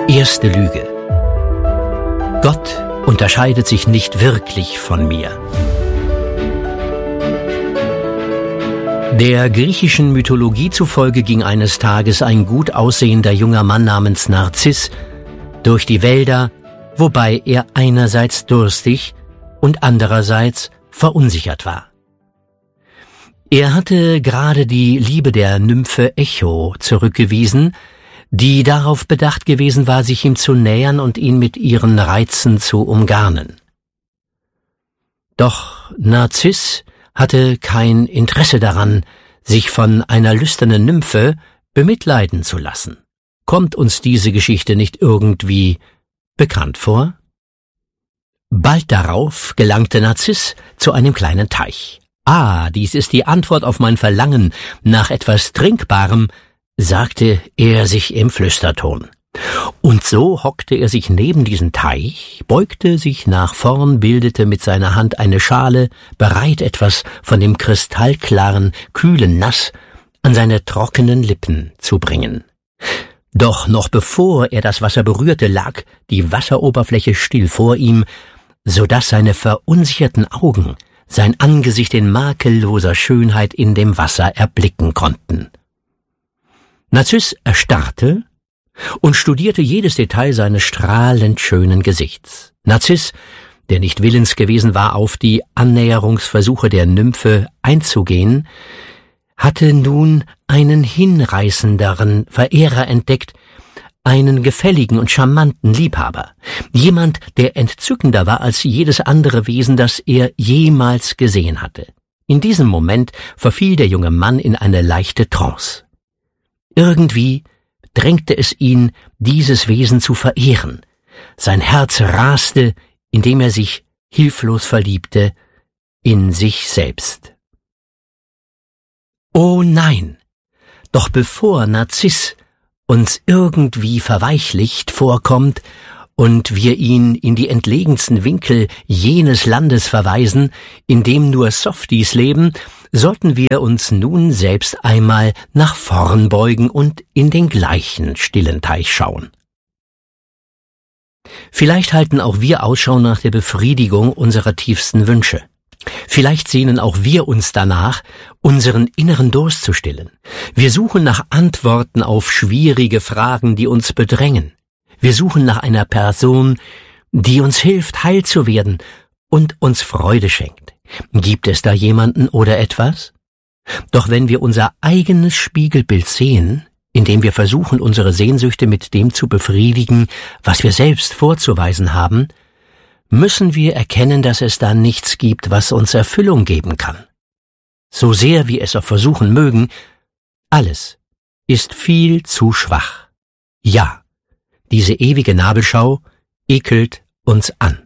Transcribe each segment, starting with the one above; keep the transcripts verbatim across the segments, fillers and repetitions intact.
Erste Lüge. Gott unterscheidet sich nicht wirklich von mir. Der griechischen Mythologie zufolge ging eines Tages ein gut aussehender junger Mann namens Narziss durch die Wälder, wobei er einerseits durstig und andererseits verunsichert war. Er hatte gerade die Liebe der Nymphe Echo zurückgewiesen, die darauf bedacht gewesen war, sich ihm zu nähern und ihn mit ihren Reizen zu umgarnen. Doch Narziss hatte kein Interesse daran, sich von einer lüsternen Nymphe bemitleiden zu lassen. Kommt uns diese Geschichte nicht irgendwie bekannt vor? Bald darauf gelangte Narziss zu einem kleinen Teich. »Ah, dies ist die Antwort auf mein Verlangen nach etwas Trinkbarem«, sagte er sich im Flüsterton. Und so hockte er sich neben diesen Teich, beugte sich nach vorn, bildete mit seiner Hand eine Schale, bereit etwas von dem kristallklaren, kühlen Nass an seine trockenen Lippen zu bringen. Doch noch bevor er das Wasser berührte, lag die Wasseroberfläche still vor ihm, so dass seine verunsicherten Augen sein Angesicht in makelloser Schönheit in dem Wasser erblicken konnten. Narziss erstarrte und studierte jedes Detail seines strahlend schönen Gesichts. Narziss, der nicht willens gewesen war, auf die Annäherungsversuche der Nymphe einzugehen, hatte nun einen hinreißenderen Verehrer entdeckt, einen gefälligen und charmanten Liebhaber, jemand, der entzückender war als jedes andere Wesen, das er jemals gesehen hatte. In diesem Moment verfiel der junge Mann in eine leichte Trance. Irgendwie drängte es ihn, dieses Wesen zu verehren. Sein Herz raste, indem er sich hilflos verliebte, in sich selbst. Oh nein! Doch bevor Narziss uns irgendwie verweichlicht vorkommt und wir ihn in die entlegensten Winkel jenes Landes verweisen, in dem nur Softies leben, sollten wir uns nun selbst einmal nach vorn beugen und in den gleichen stillen Teich schauen. Vielleicht halten auch wir Ausschau nach der Befriedigung unserer tiefsten Wünsche. Vielleicht sehnen auch wir uns danach, unseren inneren Durst zu stillen. Wir suchen nach Antworten auf schwierige Fragen, die uns bedrängen. Wir suchen nach einer Person, die uns hilft, heil zu werden und uns Freude schenkt. Gibt es da jemanden oder etwas? Doch wenn wir unser eigenes Spiegelbild sehen, indem wir versuchen, unsere Sehnsüchte mit dem zu befriedigen, was wir selbst vorzuweisen haben, müssen wir erkennen, dass es da nichts gibt, was uns Erfüllung geben kann. So sehr wir es auch versuchen mögen, alles ist viel zu schwach. Ja, diese ewige Nabelschau ekelt uns an.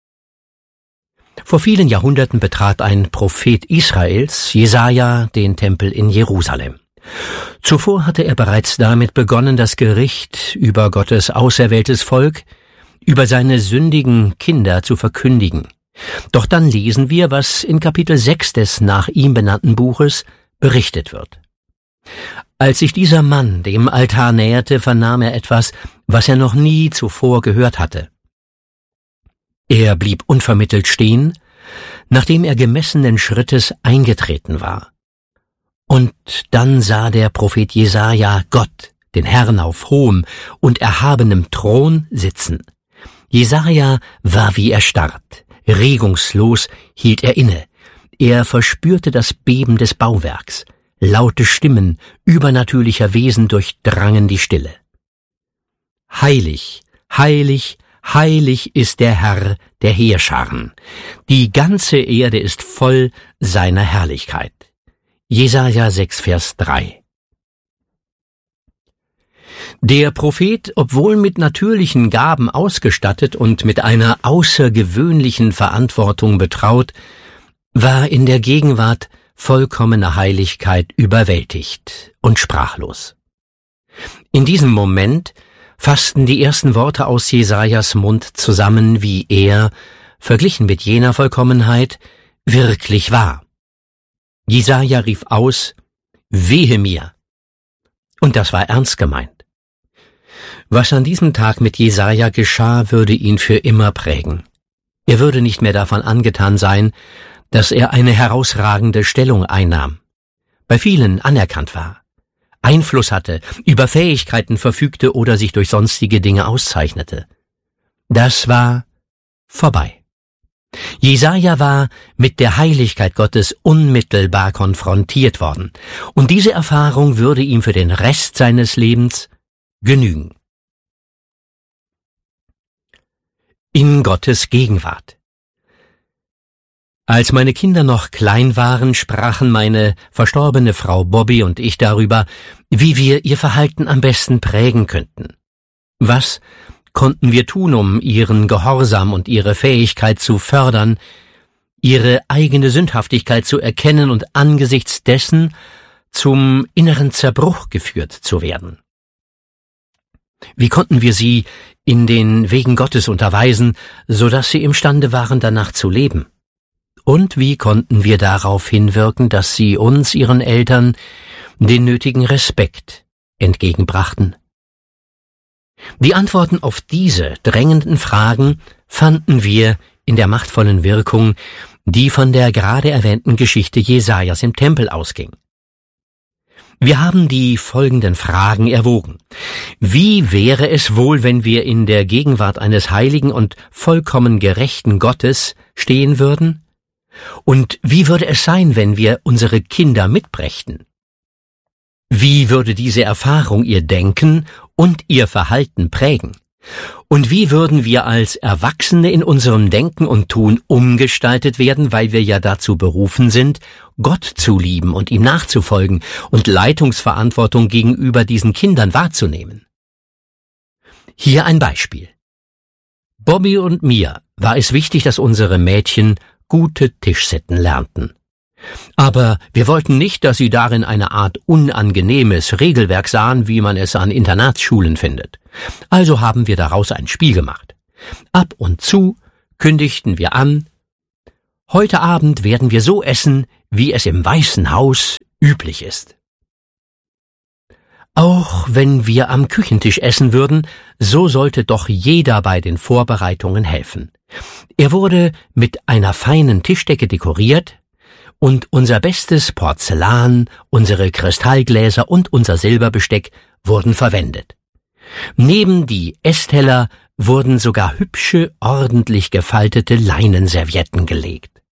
Vor vielen Jahrhunderten betrat ein Prophet Israels, Jesaja, den Tempel in Jerusalem. Zuvor hatte er bereits damit begonnen, das Gericht über Gottes auserwähltes Volk, über seine sündigen Kinder zu verkündigen. Doch dann lesen wir, was in Kapitel sechs des nach ihm benannten Buches berichtet wird. Als sich dieser Mann dem Altar näherte, vernahm er etwas, was er noch nie zuvor gehört hatte. Er blieb unvermittelt stehen, nachdem er gemessenen Schrittes eingetreten war. Und dann sah der Prophet Jesaja Gott, den Herrn auf hohem und erhabenem Thron sitzen. Jesaja war wie erstarrt, regungslos hielt er inne. Er verspürte das Beben des Bauwerks. Laute Stimmen übernatürlicher Wesen durchdrangen die Stille. Heilig, heilig, heilig ist der Herr der Heerscharen. Die ganze Erde ist voll seiner Herrlichkeit. Jesaja sechs, Vers drei. Der Prophet, obwohl mit natürlichen Gaben ausgestattet und mit einer außergewöhnlichen Verantwortung betraut, war in der Gegenwart vollkommener Heiligkeit überwältigt und sprachlos. In diesem Moment fassten die ersten Worte aus Jesajas Mund zusammen, wie er, verglichen mit jener Vollkommenheit, wirklich war. Jesaja rief aus: Wehe mir! Und das war ernst gemeint. Was an diesem Tag mit Jesaja geschah, würde ihn für immer prägen. Er würde nicht mehr davon angetan sein, dass er eine herausragende Stellung einnahm, bei vielen anerkannt war, Einfluss hatte, über Fähigkeiten verfügte oder sich durch sonstige Dinge auszeichnete. Das war vorbei. Jesaja war mit der Heiligkeit Gottes unmittelbar konfrontiert worden, und diese Erfahrung würde ihm für den Rest seines Lebens genügen. In Gottes Gegenwart. Als meine Kinder noch klein waren, sprachen meine verstorbene Frau Bobby und ich darüber, wie wir ihr Verhalten am besten prägen könnten. Was konnten wir tun, um ihren Gehorsam und ihre Fähigkeit zu fördern, ihre eigene Sündhaftigkeit zu erkennen und angesichts dessen zum inneren Zerbruch geführt zu werden? Wie konnten wir sie in den Wegen Gottes unterweisen, so dass sie imstande waren, danach zu leben? Und wie konnten wir darauf hinwirken, dass sie uns, ihren Eltern, den nötigen Respekt entgegenbrachten? Die Antworten auf diese drängenden Fragen fanden wir in der machtvollen Wirkung, die von der gerade erwähnten Geschichte Jesajas im Tempel ausging. Wir haben die folgenden Fragen erwogen. Wie wäre es wohl, wenn wir in der Gegenwart eines heiligen und vollkommen gerechten Gottes stehen würden? Und wie würde es sein, wenn wir unsere Kinder mitbrächten? Wie würde diese Erfahrung ihr Denken und ihr Verhalten prägen? Und wie würden wir als Erwachsene in unserem Denken und Tun umgestaltet werden, weil wir ja dazu berufen sind, Gott zu lieben und ihm nachzufolgen und Leitungsverantwortung gegenüber diesen Kindern wahrzunehmen? Hier ein Beispiel. Bobby und mir war es wichtig, dass unsere Mädchen gute Tischsitten lernten. Aber wir wollten nicht, dass sie darin eine Art unangenehmes Regelwerk sahen, wie man es an Internatsschulen findet. Also haben wir daraus ein Spiel gemacht. Ab und zu kündigten wir an: Heute Abend werden wir so essen, wie es im Weißen Haus üblich ist. Auch wenn wir am Küchentisch essen würden, so sollte doch jeder bei den Vorbereitungen helfen. Er wurde mit einer feinen Tischdecke dekoriert, und unser bestes Porzellan, unsere Kristallgläser und unser Silberbesteck wurden verwendet. Neben die Essteller wurden sogar hübsche, ordentlich gefaltete Leinenservietten gelegt.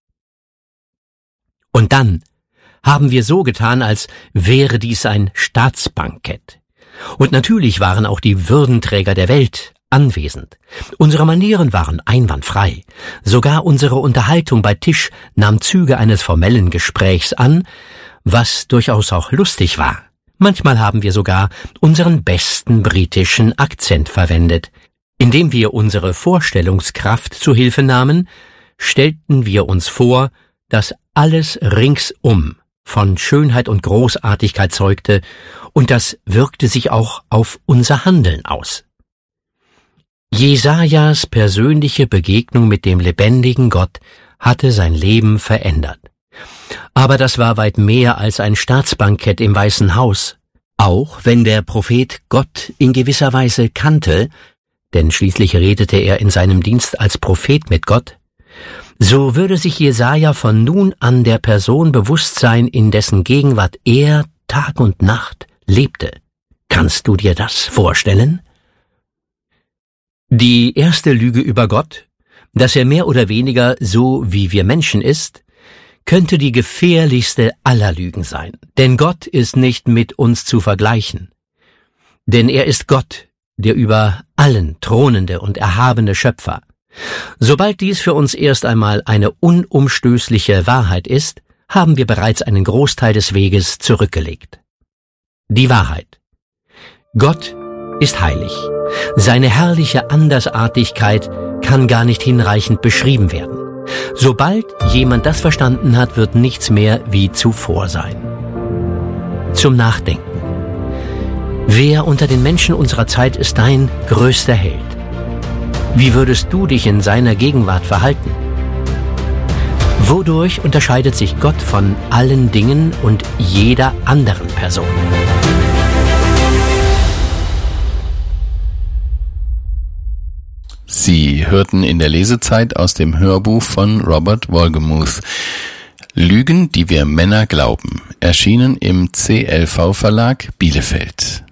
Und dann haben wir so getan, als wäre dies ein Staatsbankett. Und natürlich waren auch die Würdenträger der Welt anwesend. Unsere Manieren waren einwandfrei. Sogar unsere Unterhaltung bei Tisch nahm Züge eines formellen Gesprächs an, was durchaus auch lustig war. Manchmal haben wir sogar unseren besten britischen Akzent verwendet. Indem wir unsere Vorstellungskraft zu Hilfe nahmen, stellten wir uns vor, dass alles ringsum von Schönheit und Großartigkeit zeugte, und das wirkte sich auch auf unser Handeln aus. Jesajas persönliche Begegnung mit dem lebendigen Gott hatte sein Leben verändert. Aber das war weit mehr als ein Staatsbankett im Weißen Haus. Auch wenn der Prophet Gott in gewisser Weise kannte, denn schließlich redete er in seinem Dienst als Prophet mit Gott, so würde sich Jesaja von nun an der Person bewusst sein, in dessen Gegenwart er Tag und Nacht lebte. Kannst du dir das vorstellen? Die erste Lüge über Gott, dass er mehr oder weniger so wie wir Menschen ist, könnte die gefährlichste aller Lügen sein. Denn Gott ist nicht mit uns zu vergleichen. Denn er ist Gott, der über allen thronende und erhabene Schöpfer. Sobald dies für uns erst einmal eine unumstößliche Wahrheit ist, haben wir bereits einen Großteil des Weges zurückgelegt. Die Wahrheit. Gott ist heilig. Seine herrliche Andersartigkeit kann gar nicht hinreichend beschrieben werden. Sobald jemand das verstanden hat, wird nichts mehr wie zuvor sein. Zum Nachdenken. Wer unter den Menschen unserer Zeit ist dein größter Held? Wie würdest du dich in seiner Gegenwart verhalten? Wodurch unterscheidet sich Gott von allen Dingen und jeder anderen Person? Sie hörten in der Lesezeit aus dem Hörbuch von Robert Wolgemuth Lügen, die wir Männer glauben, erschienen im C L V Verlag Bielefeld.